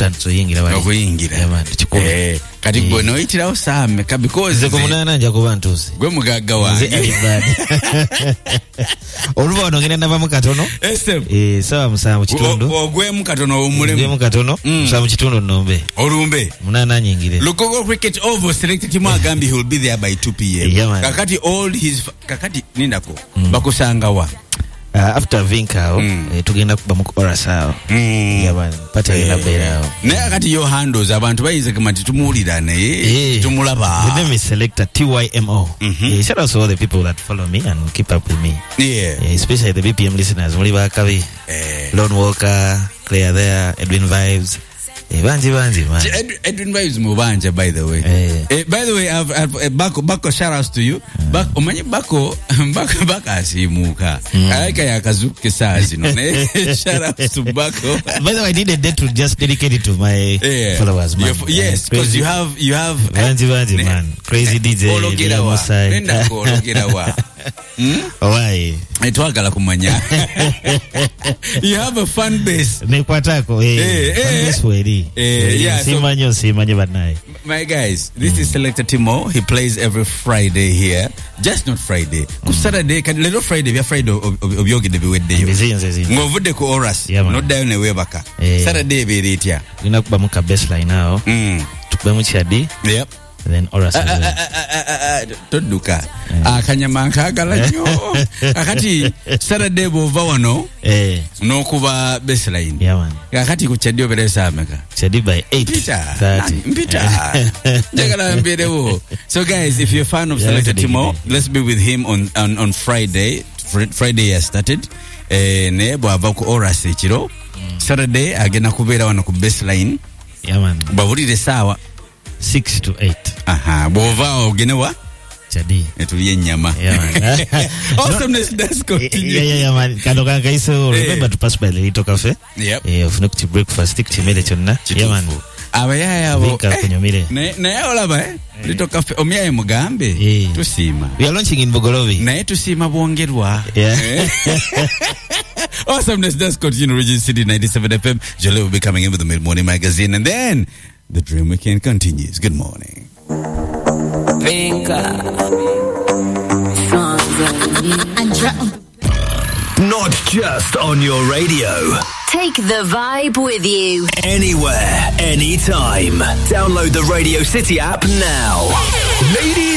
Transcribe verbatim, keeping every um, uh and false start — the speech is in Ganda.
tutandise oyingira wali okuyingira yaman kikulu eh kati eh. gwe noyitirawo Sam ka because ze kumunana nja kuba ntuuse gwe mugagga wange oluba ono ngenda nava mu katono eh sawa musanvu kitundu ogwe mu katono omulemu ogwe mu katono musanvu kitundu nombe olumbe munana nyingire Lugogo Cricket Oval selected Timo Agambi. He will be there by two p.m. Yeah, kakati all his kakati nindako mm. bakusanga wa uh, after Vinkao mm. eh, tugenda kuba mu orasao mm. yaman pata ina eh. berao ne akati yo handles abantu bayize kamati tumulira naye eh. tumulaba. The name is Selector T Y M O. Mm-hmm. eh, shout out to all the people that follow me and keep up with me. Yeah, eh, especially the B P M listeners. Muliba Kavi, eh. Lone Walker, Claire there, Edwin Vibes. Eh, banji banji man. Ed, Edwin Vibes mubanja by the way. Eh. Eh, by the way, I've, I've uh, Bako Bako shout outs to you. Mm. Bako omanye Bako Bako Bako asimuka. Mm. Aika ya kazuke sazi no. Shout outs to Bako. By the way, I did a day to just dedicate it to my yeah. followers man. F- yes, because you have you have banji banji uh, man. Crazy D J. Olo girawa. Nenda ko olo girawa. Hmm? Why? Etwagala kumanya. You have a fan base. Nekwatako eh. eh fan eh. base weri. Eh, yeah, simanyo so, simanyo banai. My guys, this mm. is Selector Timo. He plays every Friday here. Just not Friday. Ku mm. Saturday, kan little Friday, we are Friday of yogi de wedde yo. Bizinze zinze. Ngovude ko oras. Yeah, not down ne webaka. Eh. Saturday be retia. Ina kuba mu ka baseline now. Mm. Tukube mu chadi. Yep. Then oras. Toduka. Akanyama nkagala nyo. Akati Saturday bova wano. Eh. No kuba baseline. Yeah man. Akati ku chadi oberesa ameka. Chadi by eight thirty. Mpita. Jagala mberewo. So guys, if you're a fan of yeah, Selector Timo, let's be with him on on, on Friday. Friday has started. Eh ne bwava ku oras ekiro. Saturday agena kubeera wano ku baseline. Yeah man. Bavulire sawa six to eight. Aha, bova ogenewa chadi etuliye nyama. Yeah man. Awesomeness does continue. Yeah yeah yeah man. Kando kanga iso remember to pass by the Little Cafe. Yep. Eh ofuna kuti breakfast stick timele chonna. Yeah man. Abayaya abo kunyomire. Ne ne olaba eh. Little Cafe omyaye mugambe. Tusima. We are launching in Bogolovi. Naye tusima bwongerwa. Yeah. Awesomeness does continue. Region City ninety-seven F M. Jolie will be coming in with the Mid Morning Magazine, and then the Dream Weekend continues. Good morning. Not just on your radio. Take the vibe with you. Anywhere, anytime. Download the Radio City app now. Ladies